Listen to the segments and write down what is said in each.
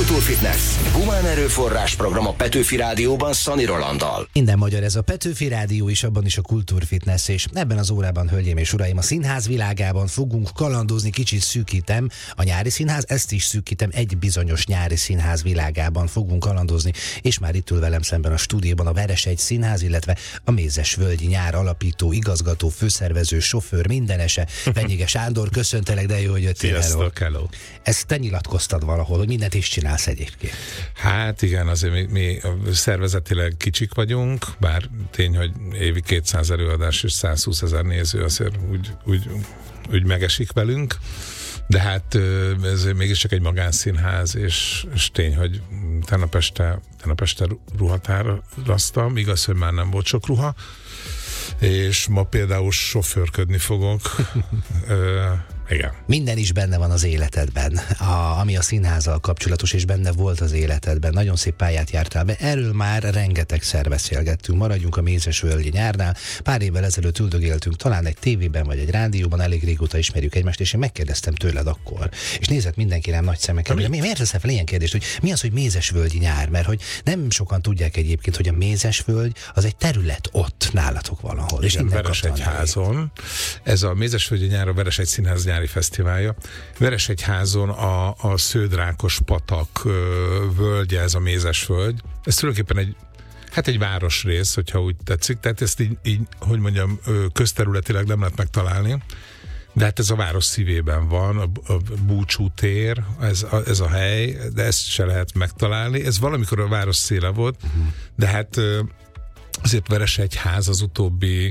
Kultúrfitness. Humán erőforrás program a Petőfi Rádióban Szani Rolanddal. Minden magyar, ez a Petőfi Rádió is, abban is a Kultúrfitness, és ebben az órában, hölgyeim és uraim, a színház világában fogunk kalandozni, kicsit szűkítem a nyári színház, ezt is szűkítem, egy bizonyos nyári színház világában fogunk kalandozni, és már itt ül velem szemben a stúdióban a Veresegy Színház, illetve a Mézesvölgyi Nyár alapító, igazgató, főszervező, sofőr, mindenese, Fenyige Sándor. Köszöntelek, de jó, hogy jöttél. Sziasztok, hello. Ezt te nyilatkoztad valahol, hogy mindent is csinálsz egyébként. Hát igen, azért mi szervezetileg kicsik vagyunk, bár tény, hogy évi 200 előadás és 120 000 néző azért úgy megesik velünk, de hát ez mégiscsak egy magánszínház, és tény, hogy tegnap este ruhat áraztam, igaz, hogy már nem volt sok ruha, és ma például sofőrködni fogok. Igen. Minden is benne van az életedben, ami a színházzal kapcsolatos, és benne volt az életedben. Nagyon szép pályát jártál be. Erről már rengetegszer beszélgettünk. Maradjunk a Mézesvölgyi Nyárnál. Pár évvel ezelőtt üldögéltünk, talán egy tévében vagy egy rádióban, elég régóta ismerjük egymást, és én megkérdeztem tőled akkor. És nézett mindenki rám nagy szemekkel, hogy miért teszel fel ilyen kérdést, hogy mi az, hogy Mézesvölgyi Nyár? Mert hogy nem sokan tudják egyébként, hogy a Mézesvölgy az egy terület ott nálatok valahol. És Veresegyházon. Ez a Mézesvölgyi Nyár, a Veresegy Színház nyári fesztiválja. Veresegyházon a Sződrákos patak völgye, ez a Mézesvölgy. Ez tulajdonképpen egy városrész, hogyha úgy tetszik. Tehát ezt így hogy mondjam, közterületileg nem lehet megtalálni. De hát ez a város szívében van, a Búcsú tér, ez a hely, de ezt se lehet megtalálni. Ez valamikor a város széle volt, de hát azért Veresegyház az utóbbi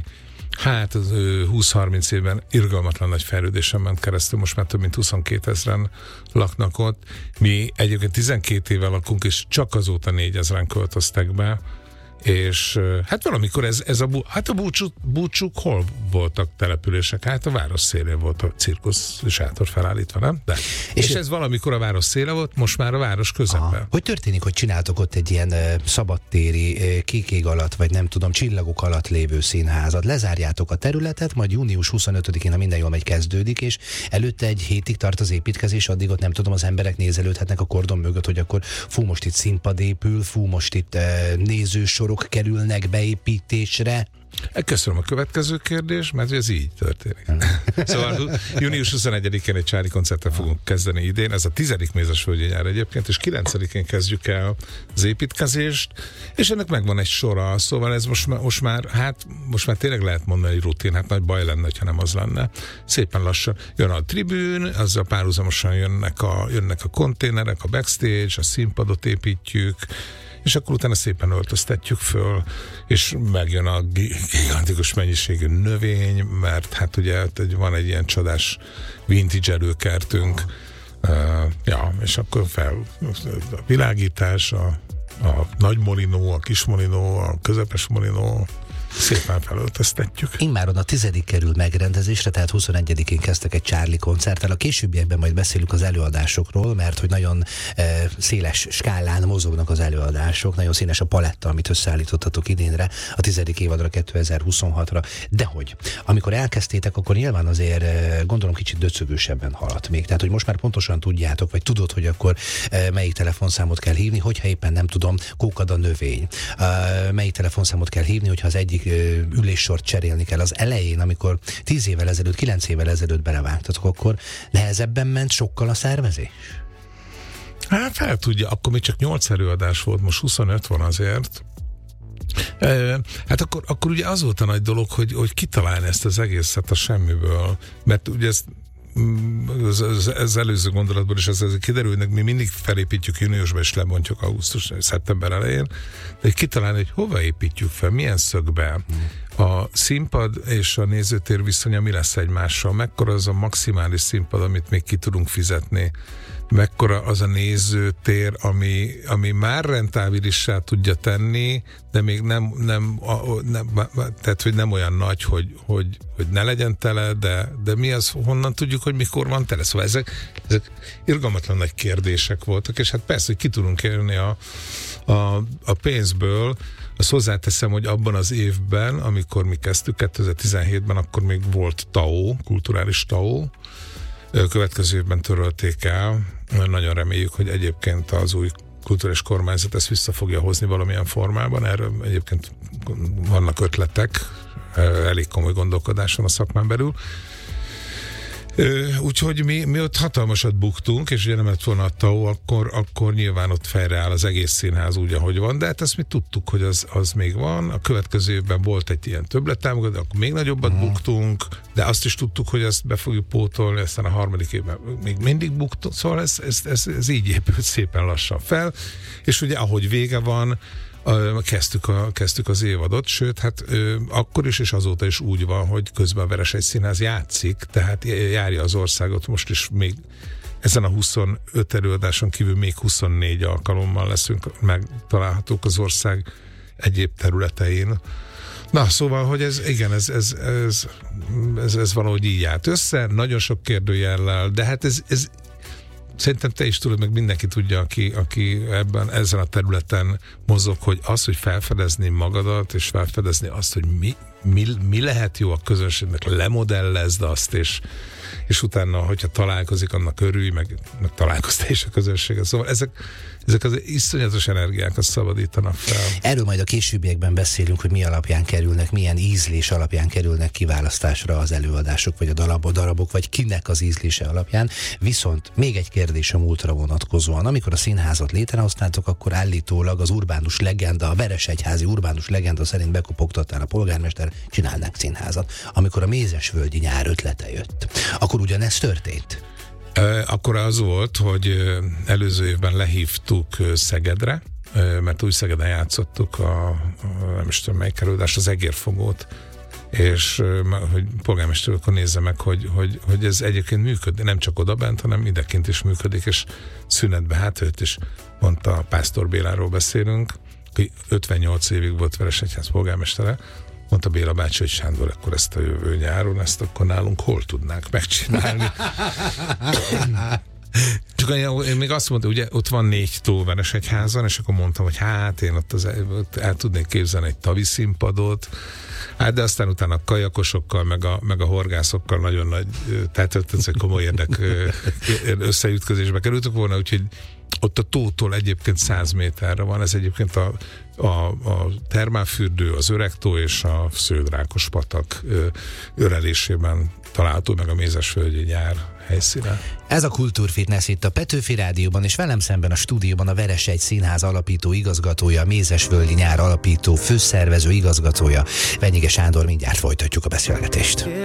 20-30 évben irgalmatlan nagy fejlődésen ment keresztül, most már több mint 22 000 laknak ott. Mi egyébként 12 éve lakunk, és csak azóta 4 000 költöztek be, és hát valamikor a búcsúk hol voltak települések? Hát a város szélén volt a cirkusz sátor felállítva, nem? De. És ez valamikor a város széle volt, most már a város közepén. Hogy történik, hogy csináltok ott egy ilyen szabadtéri, kék ég alatt, vagy nem tudom, csillagok alatt lévő színházat? Lezárjátok a területet, majd június 25-én, ha minden jól megy, kezdődik, és előtte egy hétig tart az építkezés, addig ott nem tudom, az emberek nézelődhetnek a kordon mögött, hogy akkor most itt színpad épül, most itt nézősorok kerülnek beépítésre. Köszönöm a következő kérdést, mert ez így történik. Szóval június 21-én egy csári koncerttel fogunk kezdeni idén, ez a 10. Mézesvölgyi Nyár egyébként, és 9-én kezdjük el az építkezést, és ennek megvan egy sora, szóval ez most már tényleg lehet mondani, hogy rutin, hát nagy baj lenne, ha nem az lenne. Szépen lassan jön a tribűn, azzal párhuzamosan jönnek a konténerek, a backstage, a színpadot építjük, és akkor utána szépen öltöztetjük föl, és megjön a gigantikus mennyiségű növény, mert hát ugye van egy ilyen csodás vintage előkertünk, és akkor a világítás, a nagy molinó, a kis molinó, a közepes molinó, szépen felöltöztetjük. Immáron a 10. kerül megrendezésre, tehát 21-én kezdtek egy Charlie koncerttel. A későbbiekben majd beszélünk az előadásokról, mert hogy nagyon széles skálán mozognak az előadások, nagyon színes a paletta, amit összeállítottatok idénre, a 10. évadra, 2026-ra. Dehogy, amikor elkezdtétek, akkor nyilván azért gondolom kicsit döcögősebben haladt még. Tehát, hogy most már pontosan tudjátok, vagy tudod, hogy akkor melyik telefonszámot kell hívni, hogyha éppen nem tudom, kókad a növény. Melyik telefonszámot kell hívni, hogyha az egyik üléssort cserélni kell. Az elején, amikor 10 évvel ezelőtt, 9 évvel ezelőtt belevágtatok, akkor nehezebben ment sokkal a szervezés? Hát fel tudja, akkor még csak 8 előadás volt, most 25 van azért. Hát akkor ugye az volt a nagy dolog, hogy kitalálni ezt az egészet a semmiből, mert ugye ez előző gondolatból is ez kiderül, hogy mi mindig felépítjük júniusban és lebontjuk szeptember elején, de kitalálni, hogy hova építjük fel, milyen szögbe, a színpad és a nézőtér viszonya mi lesz egymással, mekkora az a maximális színpad, amit még ki tudunk fizetni, mekkora az a nézőtér, ami már rentábilissá tudja tenni, de még nem tehát, hogy nem olyan nagy, hogy ne legyen tele, de mi az, honnan tudjuk, hogy mikor van tele. Szóval ezek irgalmatlan nagy kérdések voltak, és hát persze, hogy ki tudunk élni a pénzből. Azt hozzáteszem, hogy abban az évben, amikor mi kezdtük, 2017-ben, akkor még volt TAO, kulturális TAO, következő évben törölték el, Nagyon reméljük, hogy egyébként az új kulturális kormányzat ezt vissza fogja hozni valamilyen formában. Erről egyébként vannak ötletek, elég komoly gondolkodás van a szakmán belül. Úgyhogy mi ott hatalmasat buktunk, és ugye nem lett volna a TAO, akkor nyilván ott fejreáll az egész színház úgy, ahogy van, de hát ezt mi tudtuk, hogy az még van. A következő évben volt egy ilyen többlettámogatás, akkor még nagyobbat buktunk, de azt is tudtuk, hogy ezt be fogjuk pótolni, aztán a harmadik évben még mindig buktunk, szóval ez így épült szépen lassan fel, és ugye ahogy vége van, kezdtük az évadot, sőt, hát akkor is és azóta is úgy van, hogy közben a Veresegy Színház játszik, tehát járja az országot, most is még ezen a 25 előadáson kívül még 24 alkalommal leszünk megtalálhatók az ország egyéb területein. Na, szóval, hogy ez valahogy így járt össze, nagyon sok kérdőjellel, de hát ez szerintem te is tudod, meg mindenki tudja, aki ezen a területen mozog, hogy az, hogy felfedezni magadat, és felfedezni azt, hogy mi lehet jó a közönségnek, lemodellezd azt, és utána, hogyha találkozik, annak örülj, meg találkoztál is a közönséggel. Szóval ezek az iszonyatos energiákat szabadítanak fel. Erről majd a későbbiekben beszélünk, hogy mi alapján kerülnek, milyen ízlés alapján kerülnek kiválasztásra az előadások, vagy a darabok, vagy kinek az ízlése alapján. Viszont még egy kérdés a múltra vonatkozóan. Amikor a színházat létrehoztátok, akkor állítólag az urbánus legenda, a veresegyházi urbánus legenda szerint bekopogtattál a polgármester, csinálnánk színházat. Amikor a Mézesvölgyi nyár ötlete jött, akkor ugyanez történt? Akkor az volt, hogy előző évben lehívtuk Szegedre, mert úgy Szegeden játszottuk nem is tudom melyik előadás, az Egérfogót, és hogy polgármester akkor nézze meg, hogy ez egyébként működik, nem csak odabent, hanem idekint is működik, és szünetbe őt is mondta, Pásztor Béláról beszélünk, aki 58 évig volt Veresegyház polgármestere, mondta Béla bácsi, hogy Sándor, akkor ezt a jövő nyáron, ezt akkor nálunk hol tudnánk megcsinálni? Csak én még azt mondtam, ugye ott van 4 tó Veresegyházan, és akkor mondtam, hogy hát én ott el tudnék képzelni egy tavi színpadot, hát de aztán utána a kajakosokkal, meg a horgászokkal nagyon nagy, tehát ez egy komoly összeütközésbe kerültük volna, úgyhogy ott a tótól egyébként 100 méterre van, ez egyébként a termálfürdő, az Öregtó és a Sződ-Rákos patak ölelésében található meg a Mézesvölgyi nyár helyszíne. Ez a Kultúrfitness itt a Petőfi Rádióban, és velem szemben a stúdióban a Veresegy Színház alapító igazgatója, a Mézesvölgyi nyár alapító főszervező igazgatója, Venyige Sándor, mindjárt folytatjuk a beszélgetést.